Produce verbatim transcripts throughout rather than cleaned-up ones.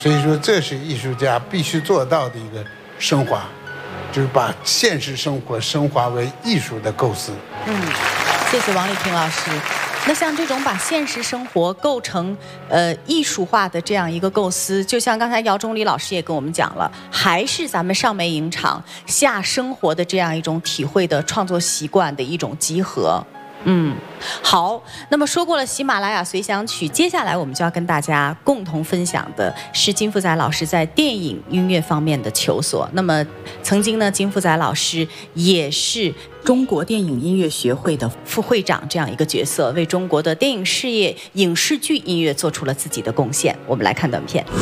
所以说这是艺术家必须做到的一个升华，就是把现实生活升华为艺术的构思。 嗯，谢谢王丽萍老师。那像这种把现实生活构成呃艺术化的这样一个构思，就像刚才姚忠礼老师也跟我们讲了，还是咱们上梅影厂下生活的这样一种体会的创作习惯的一种集合。嗯，好，那么说过了喜马拉雅随想曲，接下来我们就要跟大家共同分享的是金福载老师在电影音乐方面的求索。那么曾经呢，金福载老师也是中国电影音乐学会的副会长这样一个角色，为中国的电影事业、影视剧音乐做出了自己的贡献。我们来看短片。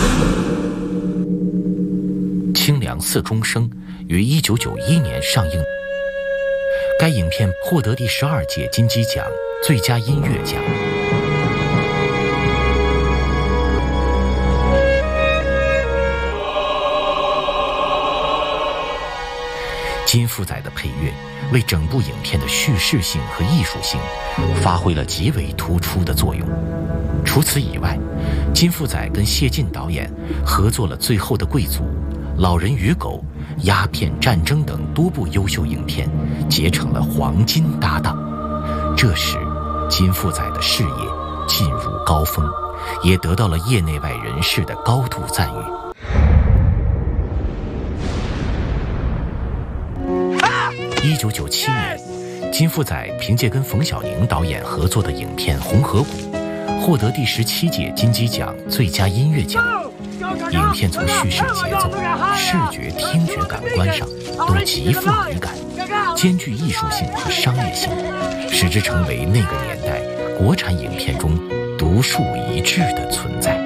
清凉寺钟声于一九九一年上映。该影片获得第十二届金鸡奖最佳音乐奖。金福载的配乐为整部影片的叙事性和艺术性发挥了极为突出的作用。除此以外，金福载跟谢晋导演合作了《最后的贵族》、《老人与狗》、《鸦片战争》等多部优秀影片，结成了黄金搭档。这时，金福载的事业进入高峰，也得到了业内外人士的高度赞誉。一九九七年，金福载凭借跟冯小宁导演合作的影片《红河谷》，获得第十七届金鸡奖最佳音乐奖。影片从叙事节奏、视觉、听觉感官上都极富美感，兼具艺术性和商业性，使之成为那个年代国产影片中独树一帜的存在。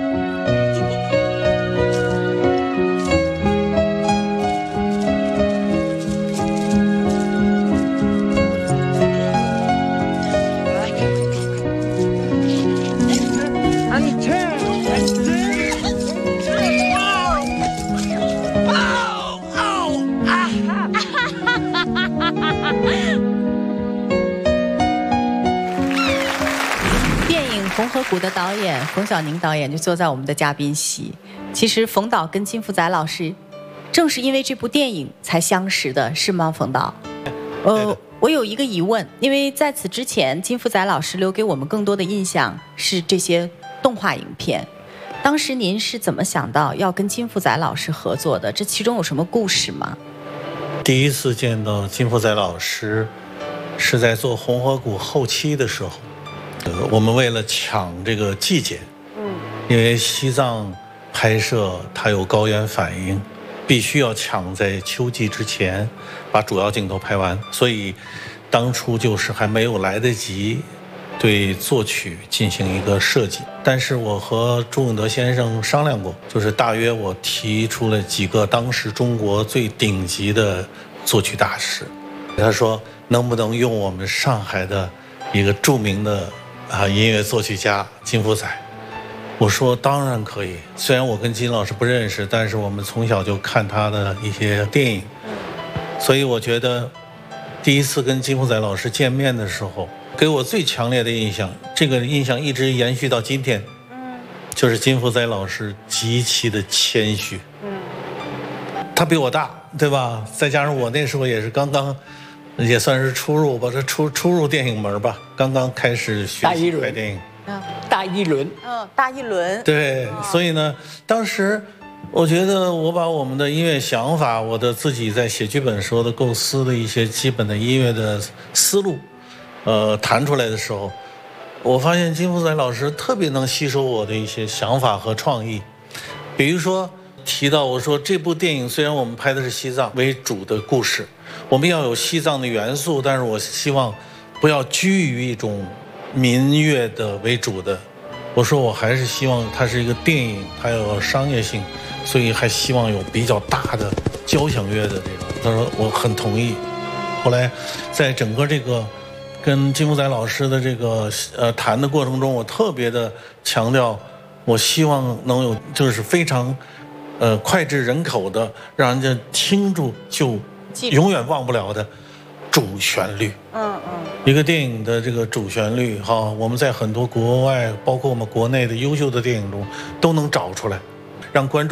红河谷的导演冯小宁导演就坐在我们的嘉宾席。其实冯导跟金福载老师正是因为这部电影才相识的，是吗？冯导？呃，我有一个疑问，因为在此之前，金福载老师留给我们更多的印象是这些动画影片。当时您是怎么想到要跟金福载老师合作的？这其中有什么故事吗？ 第一次见到金福载老师是在做红河谷后期的时候。我们为了抢这个季节，嗯，因为西藏拍摄它有高原反应，必须要抢在秋季之前把主要镜头拍完，所以当初就是还没有来得及对作曲进行一个设计。但是我和朱永德先生商量过，就是大约我提出了几个当时中国最顶级的作曲大师，他说能不能用我们上海的一个著名的啊，音乐作曲家金福载。我说当然可以，虽然我跟金老师不认识，但是我们从小就看他的一些电影，所以我觉得第一次跟金福载老师见面的时候，给我最强烈的印象，这个印象一直延续到今天，就是金福载老师极其的谦虚，他比我大，对吧？再加上我那时候也是刚刚也算是初入吧，这初初入电影门吧，刚刚开始学习拍电影。 大一轮， 嗯，大一轮。 对，所以呢，当时我觉得我把我们的音乐想法，我的自己在写剧本时候的构思的一些基本的音乐的思路，呃，谈出来的时候，我发现金福载老师特别能吸收我的一些想法和创意。比如说提到我说这部电影虽然我们拍的是西藏为主的故事，我们要有西藏的元素，但是我希望不要拘于一种民乐的为主的，我说我还是希望它是一个电影，它有商业性，所以还希望有比较大的交响乐的这种。他说我很同意。后来在整个这个跟金福载老师的这个呃谈的过程中，我特别的强调，我希望能有就是非常呃脍炙人口的，让人家听住就永远忘不了的主旋律。嗯嗯，一个电影的这个主旋律哈，我们在很多国外包括我们国内的优秀的电影中都能找出来。 让观众。